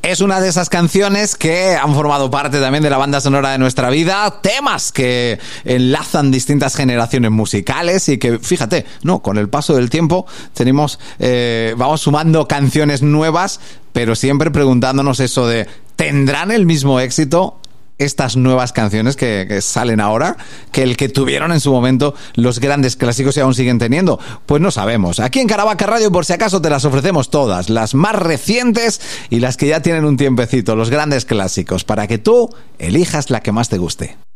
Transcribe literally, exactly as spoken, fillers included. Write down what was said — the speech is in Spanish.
Es una de esas canciones que han formado parte también de la banda sonora de nuestra vida, temas que enlazan distintas generaciones musicales y que, fíjate, no, con el paso del tiempo tenemos, eh, vamos sumando canciones nuevas, pero siempre preguntándonos eso de, ¿tendrán el mismo éxito estas nuevas canciones que, que salen ahora que el que tuvieron en su momento los grandes clásicos y aún siguen teniendo? Pues no sabemos. Aquí en Caravaca Radio, por si acaso, te las ofrecemos todas, las más recientes y las que ya tienen un tiempecito, los grandes clásicos, para que tú elijas la que más te guste.